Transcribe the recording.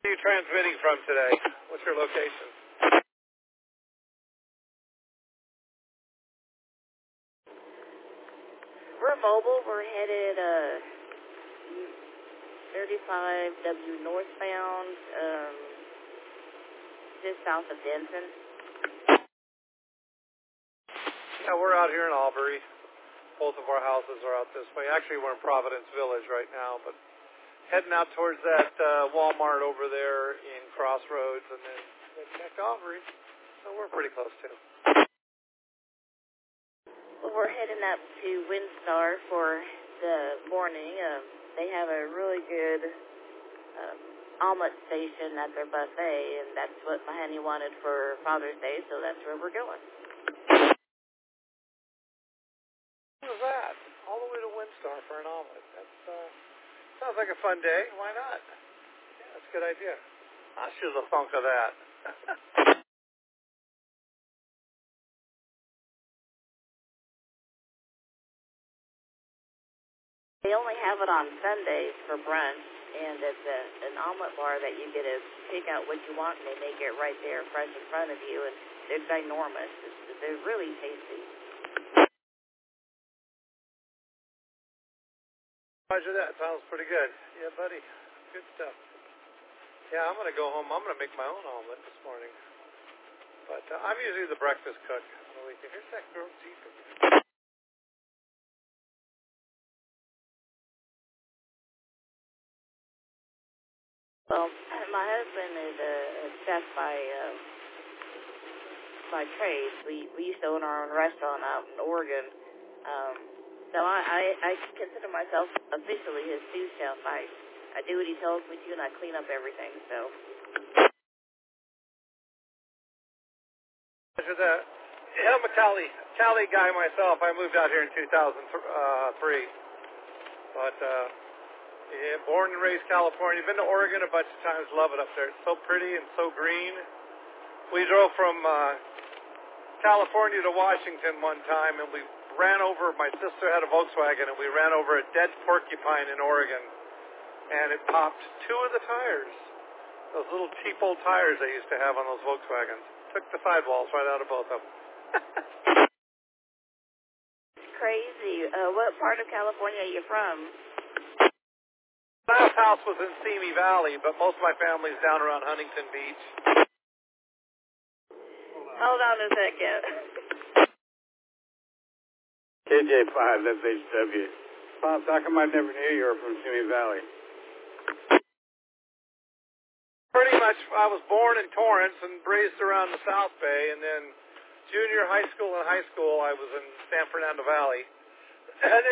Where are you transmitting from today? What's your location? We're mobile. We're headed 35W northbound, just south of Denton. Yeah, we're out here in Albury. Both of our houses are out this way. Actually, we're in Providence Village right now, but heading out towards that Walmart over there in Crossroads, and then back to Albury. So we're pretty close too. Well, we're heading up to Windstar for the morning. They have a really good omelet station at their buffet, and that's what my honey wanted for Father's Day, so that's where we're going. What was that? All the way to Windstar for an omelet. That's sounds like a fun day. Why not? Yeah, that's a good idea. I'll choose a thunk of that. They only have it on Sundays for brunch, and it's an omelet bar that you get to pick out what you want, and they make it right there fresh in front of you, and they're ginormous. They're really tasty. Roger that. Sounds pretty good. Yeah, buddy. Good stuff. Yeah, I'm going to go home. I'm going to make my own omelet this morning. But I'm usually the breakfast cook on the weekend. Here's that grilled cheese. Well, my husband is a chef by trade. We used to own our own restaurant out in Oregon. So I consider myself officially his sous chef. I do what he tells me to, and I clean up everything. So. Roger that. Yeah, I'm a Cali guy myself. I moved out here in 2003. But yeah, born and raised California. Been to Oregon a bunch of times. Love it up there. It's so pretty and so green. We drove from California to Washington one time, and we ran over. My sister had a Volkswagen, and we ran over a dead porcupine in Oregon, and it popped two of the tires. Those little cheap old tires they used to have on those Volkswagens. Took the sidewalls right out of both of them. Crazy. What part of California are you from? Last house was in Simi Valley, but most of my family's down around Huntington Beach. Hold on a second. KJ5, that's HW. Pops, how come I never knew you were from Simi Valley? Pretty much, I was born in Torrance and raised around the South Bay, and then junior high school and high school, I was in San Fernando Valley. And then